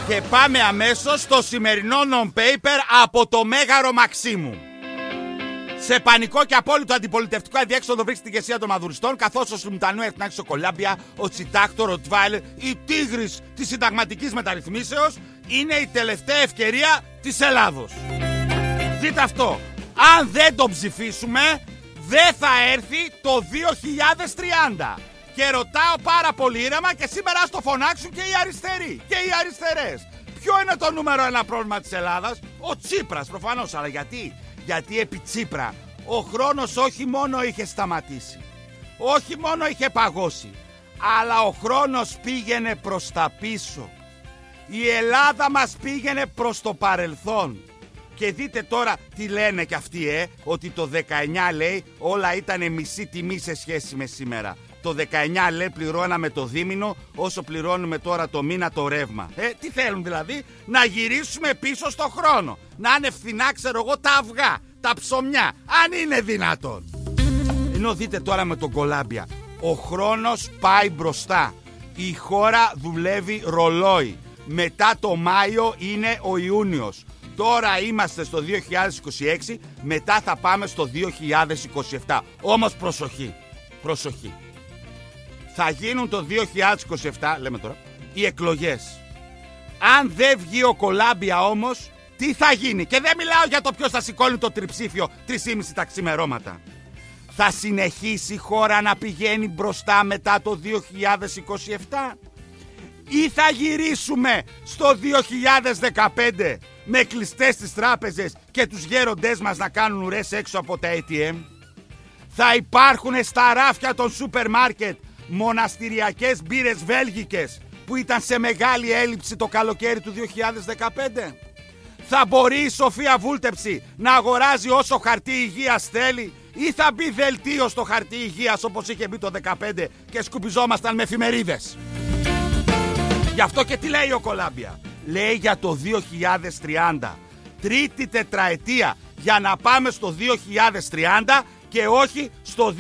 Και πάμε αμέσως στο σημερινό non-paper από το Μέγαρο Μαξίμου. Σε πανικό και απόλυτο αντιπολιτευτικό αδιέξοδο βρίσκει την ηγεσία των μαδουριστών, καθώς ο Σιμουτανού έρθει ο Κολάμπια, ο Τσιτάκτο, ο Ροτβάιλερ, η τίγρης της συνταγματικής μεταρρυθμίσεως είναι η τελευταία ευκαιρία της Ελλάδος. Δείτε αυτό. Αν δεν τον ψηφίσουμε, δεν θα έρθει το 2030. Και ρωτάω πάρα πολύ ήρεμα και σήμερα ας το φωνάξουν και οι αριστεροί και οι αριστερές. Ποιο είναι το νούμερο ένα πρόβλημα της Ελλάδας? Ο Τσίπρας προφανώς. Αλλά γιατί? Γιατί επί Τσίπρα ο χρόνος όχι μόνο είχε σταματήσει, όχι μόνο είχε παγώσει, αλλά ο χρόνος πήγαινε προς τα πίσω. Η Ελλάδα μας πήγαινε προς το παρελθόν. Και δείτε τώρα τι λένε κι αυτοί, ότι το 19 λέει όλα ήταν μισή τιμή σε σχέση με σήμερα. Το 19 λέει πληρώναμε το δίμηνο όσο πληρώνουμε τώρα το μήνα το ρεύμα. Τι θέλουν δηλαδή? Να γυρίσουμε πίσω στο χρόνο. Να είναι φθηνά, ξέρω εγώ, τα αυγά, τα ψωμιά, αν είναι δυνατόν. Ενώ δείτε τώρα με τον Κολάμπια, ο χρόνος πάει μπροστά. Η χώρα δουλεύει ρολόι. Μετά το Μάιο είναι ο Ιούνιος. Τώρα είμαστε στο 2026, μετά θα πάμε στο 2027. Όμως προσοχή, προσοχή. Θα γίνουν το 2027, λέμε τώρα, οι εκλογές. Αν δεν βγει ο Κολάμπια όμως, τι θα γίνει? Και δεν μιλάω για το ποιος θα σηκώνει το τριψήφιο 3,5 τα ξημερώματα. Θα συνεχίσει η χώρα να πηγαίνει μπροστά μετά το 2027? Ή θα γυρίσουμε στο 2015 με κλειστές τις τράπεζες και τους γέροντές μας να κάνουν ουρές έξω από τα ATM? Θα υπάρχουν στα ράφια των σούπερ μάρκετ μοναστηριακές μπύρες βέλγικες που ήταν σε μεγάλη έλλειψη το καλοκαίρι του 2015? Θα μπορεί η Σοφία Βούλτεψη να αγοράζει όσο χαρτί υγείας θέλει, ή θα μπει δελτίο στο χαρτί υγείας όπως είχε μπει το 2015 και σκουπιζόμασταν με εφημερίδες? Γι' αυτό και τι λέει ο Κολάμπια? Λέει για το 2030. Τρίτη τετραετία για να πάμε στο 2030 και όχι στο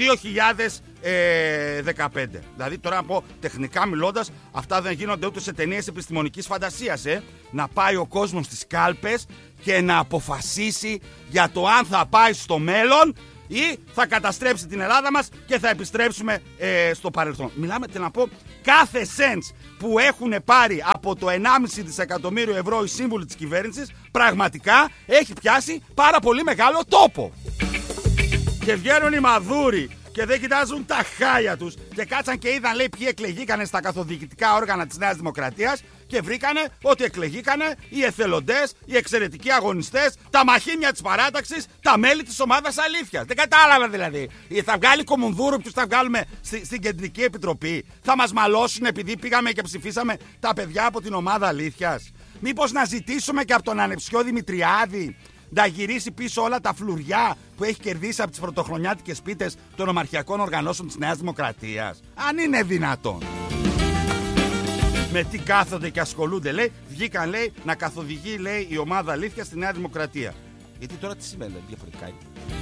2015. Δηλαδή τώρα να πω τεχνικά μιλώντας, αυτά δεν γίνονται ούτε σε ταινίες επιστημονικής φαντασίας. Να πάει ο κόσμος στις κάλπες και να αποφασίσει για το αν θα πάει στο μέλλον ή θα καταστρέψει την Ελλάδα μας και θα επιστρέψουμε στο παρελθόν. Μιλάμε, τι να πω, κάθε cents που έχουν πάρει από το 1,5 δισεκατομμύριο ευρώ οι σύμβουλοι της κυβέρνησης πραγματικά έχει πιάσει πάρα πολύ μεγάλο τόπο. Και βγαίνουν οι μαδούροι και δεν κοιτάζουν τα χάλια τους και κάτσαν και είδαν, λέει, ποιοι εκλεγήκανε στα καθοδικητικά όργανα της Νέας Δημοκρατίας και βρήκανε ότι εκλεγήκανε οι εθελοντές, οι εξαιρετικοί αγωνιστές, τα μαχήμια της παράταξης, τα μέλη της ομάδας αλήθειας. Δεν κατάλαβα δηλαδή. Θα βγάλει Κομουνδούρου, ποιους θα βγάλουμε στην Κεντρική Επιτροπή? Θα μας μαλώσουν επειδή πήγαμε και ψηφίσαμε τα παιδιά από την ομάδα αλήθειας? Μήπως να ζητήσουμε και από τον Ανεψιό Δημητριάδη να γυρίσει πίσω όλα τα φλουριά που έχει κερδίσει από τις πρωτοχρονιάτικες πίτες των ομαρχιακών οργανώσεων της Νέας Δημοκρατίας? Αν είναι δυνατόν. Με τι κάθονται και ασχολούνται, λέει. Βγήκαν, λέει, να καθοδηγεί, λέει, η ομάδα αλήθεια στη Νέα Δημοκρατία. Γιατί τώρα τι σημαίνει, λέει, διαφορετικά?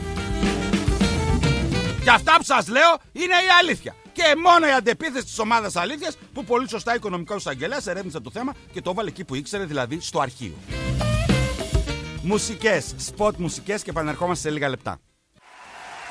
Και αυτά που σας λέω είναι η αλήθεια. Και μόνο η αντεπίθεση της ομάδας αλήθειας που πολύ σωστά οικονομικός εισαγγελέας ερεύνησε το θέμα και το έβαλε εκεί που ήξερε, δηλαδή στο αρχείο. Μουσικές, σποτ μουσικές και επανερχόμαστε σε λίγα λεπτά.